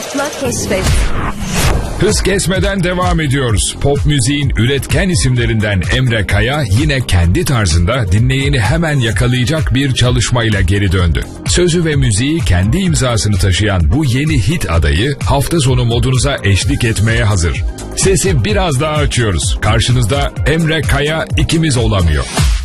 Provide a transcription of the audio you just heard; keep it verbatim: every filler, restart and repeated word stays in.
Keşfetla keşfet. Hız kesmeden devam ediyoruz. Pop müziğin üretken isimlerinden Emre Kaya yine kendi tarzında dinleyeni hemen yakalayacak bir çalışmayla geri döndü. Sözü ve müziği kendi imzasını taşıyan bu yeni hit adayı hafta sonu modunuza eşlik etmeye hazır. Sesi biraz daha açıyoruz. Karşınızda Emre Kaya ikimiz olamıyor.